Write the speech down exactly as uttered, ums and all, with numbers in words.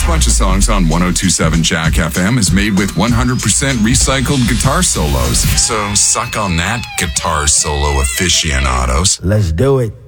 This bunch of songs on one oh two point seven Jack F M is made with one hundred percent recycled guitar solos. So suck on that, guitar solo aficionados. Let's do it.